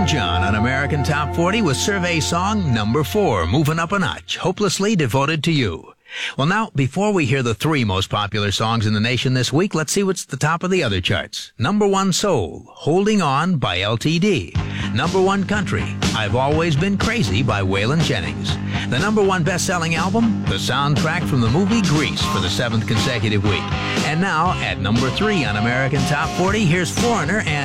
John on American Top 40 with survey song number 4, Moving Up a Notch, Hopelessly Devoted to You. Well, now, before we hear the 3 most popular songs in the nation this week, let's see what's the top of the other charts. Number 1 soul, Holding On by LTD. Number 1 country, I've Always Been Crazy by Waylon Jennings. The number 1 best-selling album, the soundtrack from the movie Grease for the 7th consecutive week. And now, at number 3 on American Top 40, here's Foreigner and